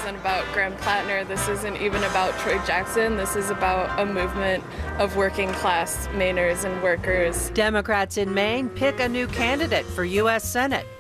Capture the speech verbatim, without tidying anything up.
isn't about Graham Plattner. This isn't even about Troy Jackson. This is about a movement of working class Mainers and workers. Democrats in Maine pick a new candidate for U S Senate.